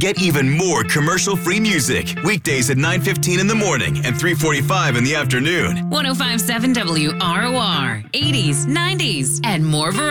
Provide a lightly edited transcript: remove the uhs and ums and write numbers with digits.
Get even more commercial-free music. Weekdays at 9:15 in the morning and 3:45 in the afternoon. 105.7 WROR. 80s, 90s, and more variety.